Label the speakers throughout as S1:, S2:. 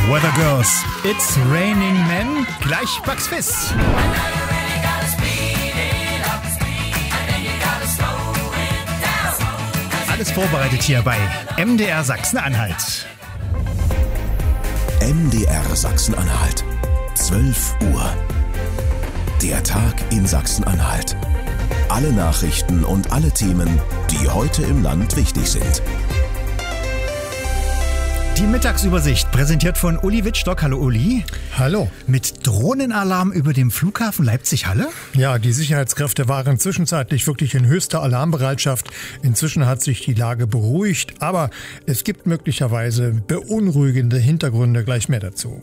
S1: Weather Girls, It's Raining Men, gleich Bugs Fizz. Alles vorbereitet hier bei MDR Sachsen-Anhalt.
S2: MDR Sachsen-Anhalt, 12 Uhr. Der Tag in Sachsen-Anhalt. Alle Nachrichten und alle Themen, die heute im Land wichtig sind.
S1: Die Mittagsübersicht präsentiert von Uli Wittstock. Hallo Uli.
S3: Hallo.
S1: Mit Drohnenalarm über dem Flughafen Leipzig-Halle?
S3: Ja, die Sicherheitskräfte waren zwischenzeitlich wirklich in höchster Alarmbereitschaft. Inzwischen hat sich die Lage beruhigt, aber es gibt möglicherweise beunruhigende Hintergründe. Gleich mehr dazu.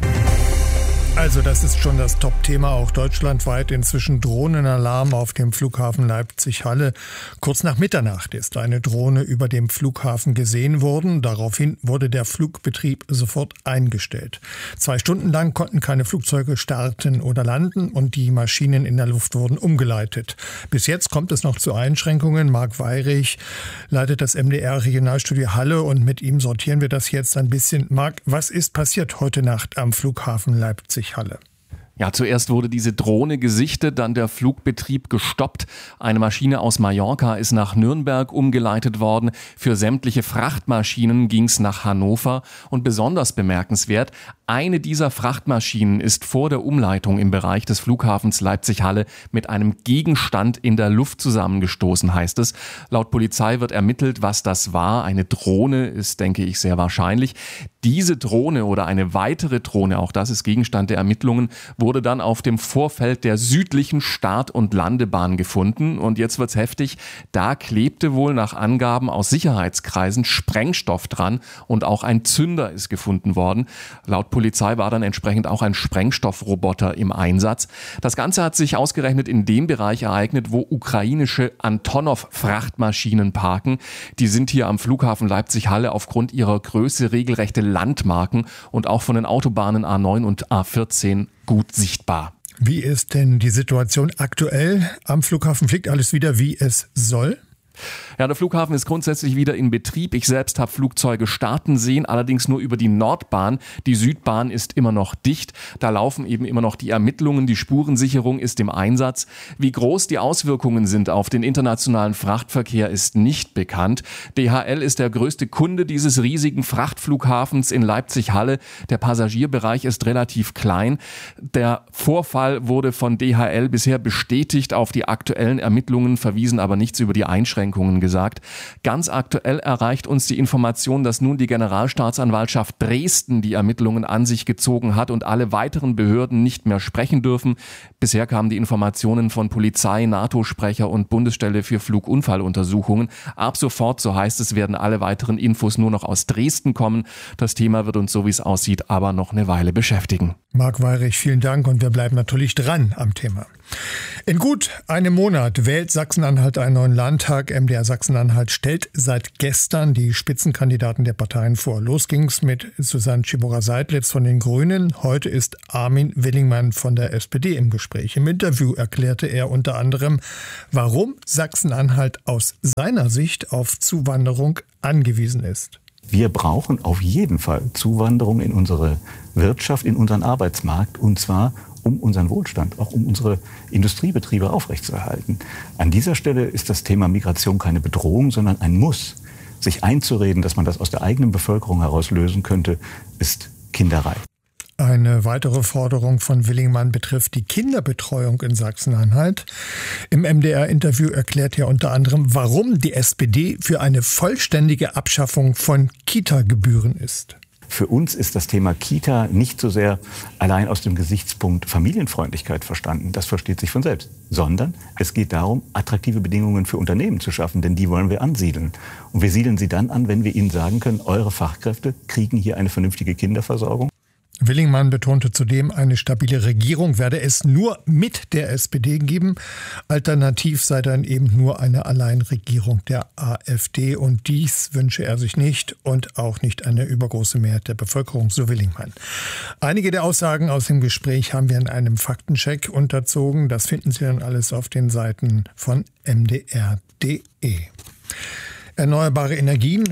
S3: Also das ist schon das Top-Thema, auch deutschlandweit inzwischen Drohnenalarm auf dem Flughafen Leipzig-Halle. Kurz nach Mitternacht ist eine Drohne über dem Flughafen gesehen worden. Daraufhin wurde der Flugbetrieb sofort eingestellt. 2 Stunden lang konnten keine Flugzeuge starten oder landen und die Maschinen in der Luft wurden umgeleitet. Bis jetzt kommt es noch zu Einschränkungen. Marc Weyrich leitet das MDR-Regionalstudio Halle und mit ihm sortieren wir das jetzt ein bisschen. Marc, was ist passiert heute Nacht am Flughafen Leipzig-Halle?
S4: Ja, zuerst wurde diese Drohne gesichtet, dann der Flugbetrieb gestoppt. Eine Maschine aus Mallorca ist nach Nürnberg umgeleitet worden. Für sämtliche Frachtmaschinen ging es nach Hannover. Und besonders bemerkenswert, eine dieser Frachtmaschinen ist vor der Umleitung im Bereich des Flughafens Leipzig-Halle mit einem Gegenstand in der Luft zusammengestoßen, heißt es. Laut Polizei wird ermittelt, was das war. Eine Drohne ist, denke ich, sehr wahrscheinlich. Diese Drohne oder eine weitere Drohne, auch das ist Gegenstand der Ermittlungen, wurde dann auf dem Vorfeld der südlichen Start- und Landebahn gefunden. Und jetzt wird's heftig. Da klebte wohl nach Angaben aus Sicherheitskreisen Sprengstoff dran und auch ein Zünder ist gefunden worden. Laut Polizei war dann entsprechend auch ein Sprengstoffroboter im Einsatz. Das Ganze hat sich ausgerechnet in dem Bereich ereignet, wo ukrainische Antonov-Frachtmaschinen parken. Die sind hier am Flughafen Leipzig-Halle aufgrund ihrer Größe regelrechte Landmarken und auch von den Autobahnen A9 und A14 gut sichtbar.
S3: Wie ist denn die Situation aktuell am Flughafen? Fliegt alles wieder, wie es soll?
S4: Ja, der Flughafen ist grundsätzlich wieder in Betrieb. Ich selbst habe Flugzeuge starten sehen, allerdings nur über die Nordbahn. Die Südbahn ist immer noch dicht. Da laufen eben immer noch die Ermittlungen. Die Spurensicherung ist im Einsatz. Wie groß die Auswirkungen sind auf den internationalen Frachtverkehr ist nicht bekannt. DHL ist der größte Kunde dieses riesigen Frachtflughafens in Leipzig-Halle. Der Passagierbereich ist relativ klein. Der Vorfall wurde von DHL bisher bestätigt, auf die aktuellen Ermittlungen verwiesen, aber nichts über die Einschränkungen gesagt. Ganz aktuell erreicht uns die Information, dass nun die Generalstaatsanwaltschaft Dresden die Ermittlungen an sich gezogen hat und alle weiteren Behörden nicht mehr sprechen dürfen. Bisher kamen die Informationen von Polizei, NATO-Sprecher und Bundesstelle für Flugunfalluntersuchungen. Ab sofort, so heißt es, werden alle weiteren Infos nur noch aus Dresden kommen. Das Thema wird uns, so wie es aussieht, aber noch eine Weile beschäftigen.
S3: Marc Weyrich, vielen Dank und wir bleiben natürlich dran am Thema. In gut einem Monat wählt Sachsen-Anhalt einen neuen Landtag. MDR Sachsen-Anhalt stellt seit gestern die Spitzenkandidaten der Parteien vor. Los ging's mit Susanne Tschimurer-Seidlitz von den Grünen. Heute ist Armin Willingmann von der SPD im Gespräch. Im Interview erklärte er unter anderem, warum Sachsen-Anhalt aus seiner Sicht auf Zuwanderung angewiesen ist.
S5: Wir brauchen auf jeden Fall Zuwanderung in unsere Wirtschaft, in unseren Arbeitsmarkt, und zwar um unseren Wohlstand, auch um unsere Industriebetriebe aufrechtzuerhalten. An dieser Stelle ist das Thema Migration keine Bedrohung, sondern ein Muss. Sich einzureden, dass man das aus der eigenen Bevölkerung heraus lösen könnte, ist Kinderei.
S3: Eine weitere Forderung von Willingmann betrifft die Kinderbetreuung in Sachsen-Anhalt. Im MDR-Interview erklärt er unter anderem, warum die SPD für eine vollständige Abschaffung von Kita-Gebühren ist.
S5: Für uns ist das Thema Kita nicht so sehr allein aus dem Gesichtspunkt Familienfreundlichkeit verstanden, das versteht sich von selbst, sondern es geht darum, attraktive Bedingungen für Unternehmen zu schaffen, denn die wollen wir ansiedeln. Und wir siedeln sie dann an, wenn wir ihnen sagen können, eure Fachkräfte kriegen hier eine vernünftige Kinderversorgung.
S3: Willingmann betonte zudem, eine stabile Regierung werde es nur mit der SPD geben. Alternativ sei dann eben nur eine Alleinregierung der AfD. Und dies wünsche er sich nicht und auch nicht eine übergroße Mehrheit der Bevölkerung, so Willingmann. Einige der Aussagen aus dem Gespräch haben wir in einem Faktencheck unterzogen. Das finden Sie dann alles auf den Seiten von mdr.de. Erneuerbare Energien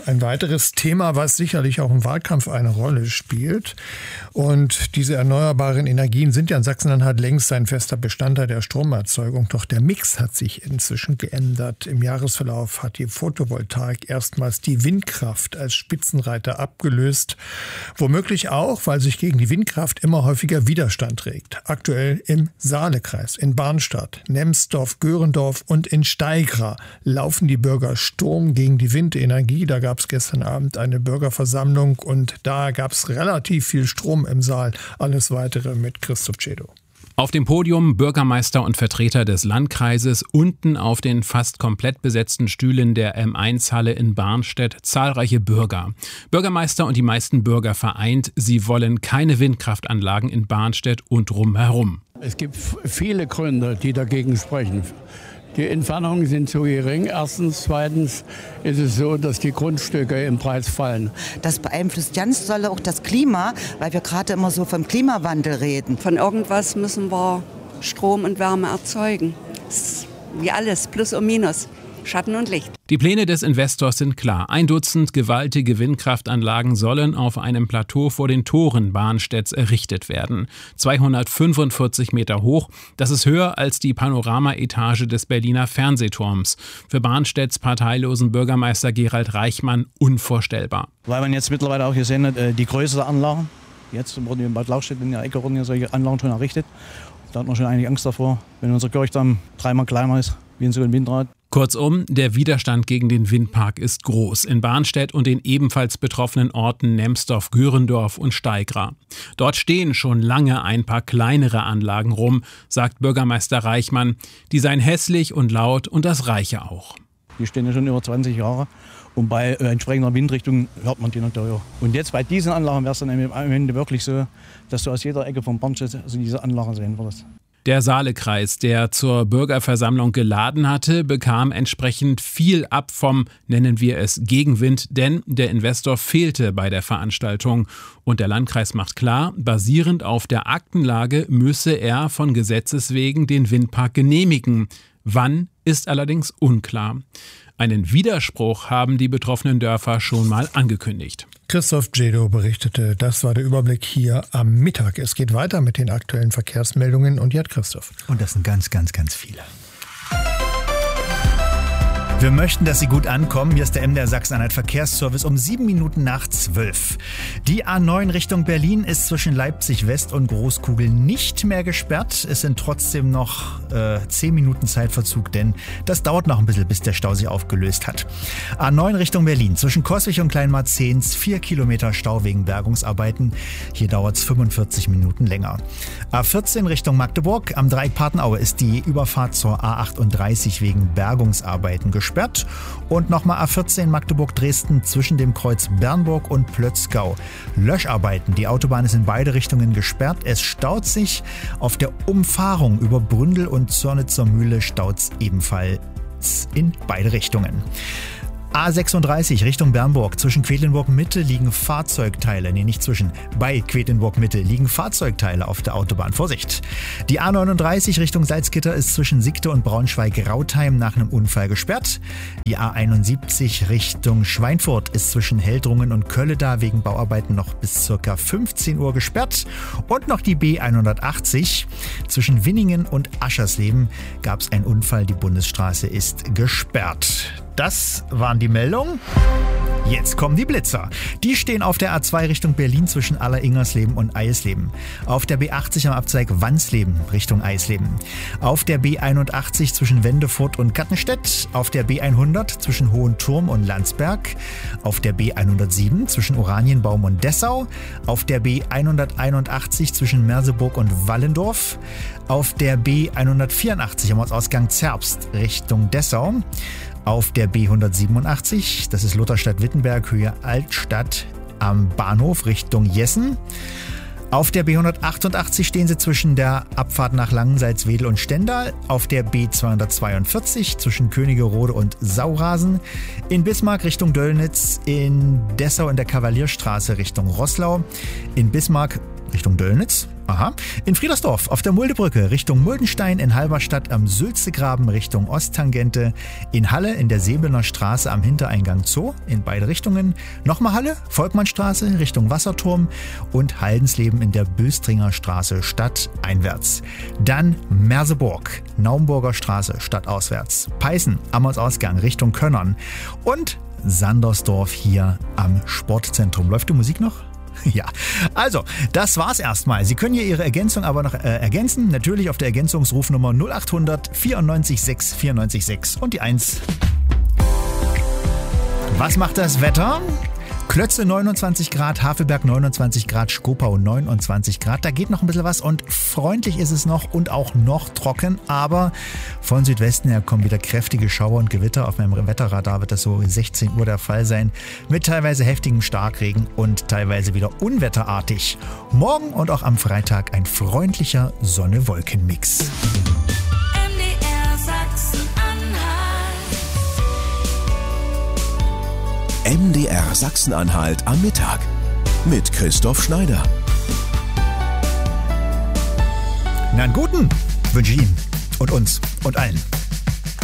S3: Ein weiteres Thema, was sicherlich auch im Wahlkampf eine Rolle spielt. Und diese erneuerbaren Energien sind ja in Sachsen-Anhalt längst ein fester Bestandteil der Stromerzeugung. Doch der Mix hat sich inzwischen geändert. Im Jahresverlauf hat die Photovoltaik erstmals die Windkraft als Spitzenreiter abgelöst. Womöglich auch, weil sich gegen die Windkraft immer häufiger Widerstand regt. Aktuell im Saalekreis, in Barnstadt, Nemsdorf, Göhrendorf und in Steigra laufen die Bürger Sturm gegen die Windenergie. Da gab es gestern Abend eine Bürgerversammlung und da gab es relativ viel Strom im Saal. Alles Weitere mit Christoph Cedo.
S6: Auf dem Podium Bürgermeister und Vertreter des Landkreises, unten auf den fast komplett besetzten Stühlen der M1-Halle in Barnstedt zahlreiche Bürger. Bürgermeister und die meisten Bürger vereint, sie wollen keine Windkraftanlagen in Barnstedt und drumherum.
S7: Es gibt viele Gründe, die dagegen sprechen. Die Entfernungen sind zu gering. Erstens. Zweitens ist es so, dass die Grundstücke im Preis fallen.
S8: Das beeinflusst ganz doll auch das Klima, weil wir gerade immer so vom Klimawandel reden.
S9: Von irgendwas müssen wir Strom und Wärme erzeugen. Das ist wie alles, Plus und Minus. Schatten und Licht.
S6: Die Pläne des Investors sind klar. 1 Dutzend gewaltige Windkraftanlagen sollen auf einem Plateau vor den Toren Barnstedts errichtet werden. 245 Meter hoch. Das ist höher als die Panoramaetage des Berliner Fernsehturms. Für Barnstedts parteilosen Bürgermeister Gerald Reichmann unvorstellbar.
S10: Weil man jetzt mittlerweile auch gesehen hat, die Größe der Anlagen. Jetzt wurden in Bad Lauchstädt in der Ecke wurden solche Anlagen schon errichtet. Da hat man schon eigentlich Angst davor, wenn unser Kirchturm 3-mal kleiner ist wie in so einem Windrad.
S6: Kurzum, der Widerstand gegen den Windpark ist groß in Barnstedt und den ebenfalls betroffenen Orten Nemsdorf, Göhrendorf und Steigra. Dort stehen schon lange ein paar kleinere Anlagen rum, sagt Bürgermeister Reichmann. Die seien hässlich und laut und das reiche auch.
S10: Die stehen ja schon über 20 Jahre und bei entsprechender Windrichtung hört man die natürlich auch. Und jetzt bei diesen Anlagen wäre es dann am Ende wirklich so, dass du aus jeder Ecke von Barnstedt diese Anlagen sehen würdest.
S6: Der Saalekreis, der zur Bürgerversammlung geladen hatte, bekam entsprechend viel ab vom, nennen wir es, Gegenwind, denn der Investor fehlte bei der Veranstaltung. Und der Landkreis macht klar, basierend auf der Aktenlage müsse er von Gesetzes wegen den Windpark genehmigen. Wann, ist allerdings unklar. Einen Widerspruch haben die betroffenen Dörfer schon mal angekündigt.
S3: Christoph Cedo berichtete, das war der Überblick hier am Mittag. Es geht weiter mit den aktuellen Verkehrsmeldungen und jetzt Christoph.
S1: Und das sind ganz, ganz, ganz viele. Wir möchten, dass Sie gut ankommen. Hier ist der MDR Sachsen-Anhalt Verkehrsservice um 7 Minuten nach 12. Die A9 Richtung Berlin ist zwischen Leipzig West und Großkugel nicht mehr gesperrt. Es sind trotzdem noch 10 Minuten Zeitverzug, denn das dauert noch ein bisschen, bis der Stau sich aufgelöst hat. A9 Richtung Berlin zwischen Coswig und Kleinmarzehns 4 Kilometer Stau wegen Bergungsarbeiten. Hier dauert es 45 Minuten länger. A14 Richtung Magdeburg am Dreieck Partenaue ist die Überfahrt zur A38 wegen Bergungsarbeiten gesperrt. Und nochmal A14 Magdeburg-Dresden zwischen dem Kreuz Bernburg und Plötzgau. Löscharbeiten. Die Autobahn ist in beide Richtungen gesperrt. Es staut sich. Auf der Umfahrung über Bründel und Zörnitzer Mühle staut es ebenfalls in beide Richtungen. A36 Richtung Bernburg. Zwischen Quedlinburg-Mitte liegen Fahrzeugteile. Bei Quedlinburg-Mitte liegen Fahrzeugteile auf der Autobahn. Vorsicht! Die A39 Richtung Salzgitter ist zwischen Siegte und Braunschweig-Rautheim nach einem Unfall gesperrt. Die A71 Richtung Schweinfurt ist zwischen Heldrungen und Kölleda wegen Bauarbeiten noch bis ca. 15 Uhr gesperrt. Und noch die B180. Zwischen Winningen und Aschersleben gab es einen Unfall. Die Bundesstraße ist gesperrt. Das waren die Meldungen. Jetzt kommen die Blitzer. Die stehen auf der A2 Richtung Berlin zwischen Aller-Ingersleben und Eisleben. Auf der B80 am Abzweig Wansleben Richtung Eisleben. Auf der B81 zwischen Wendefurt und Kattenstedt. Auf der B100 zwischen Hohenturm und Landsberg. Auf der B107 zwischen Oranienbaum und Dessau. Auf der B181 zwischen Merseburg und Wallendorf. Auf der B184 am Ortsausgang Zerbst Richtung Dessau. Auf der B187, das ist Lutherstadt-Wittenberg, Höhe Altstadt am Bahnhof Richtung Jessen. Auf der B188 stehen sie zwischen der Abfahrt nach Langensalzwedel und Stendal. Auf der B242 zwischen Königerode und Saurasen. In Bismarck Richtung Döllnitz. In Dessau in der Kavalierstraße Richtung Roßlau. In Bismarck Richtung Döllnitz. Aha. In Friedersdorf auf der Muldebrücke Richtung Muldenstein, in Halberstadt am Sülzegraben Richtung Osttangente, in Halle in der Säbener Straße am Hintereingang Zoo in beide Richtungen, nochmal Halle, Volkmannstraße Richtung Wasserturm und Haldensleben in der Böstringer Straße stadteinwärts. Dann Merseburg, Naumburger Straße stadtauswärts, Peißen, Ammersausgang Richtung Könnern und Sandersdorf hier am Sportzentrum. Läuft die Musik noch? Ja, also, das war's erstmal. Sie können hier Ihre Ergänzung aber noch ergänzen. Natürlich auf der Ergänzungsrufnummer 0800 94 6 94 6 und die 1. Was macht das Wetter? Klötze 29 Grad, Havelberg 29 Grad, Schkopau 29 Grad. Da geht noch ein bisschen was und freundlich ist es noch und auch noch trocken. Aber von Südwesten her kommen wieder kräftige Schauer und Gewitter. Auf meinem Wetterradar wird das so 16 Uhr der Fall sein. Mit teilweise heftigem Starkregen und teilweise wieder unwetterartig. Morgen und auch am Freitag ein freundlicher Sonne-Wolken-Mix.
S2: MDR Sachsen-Anhalt am Mittag mit Christoph Schneider.
S1: Na, einen guten wünsche ich Ihnen und uns und allen.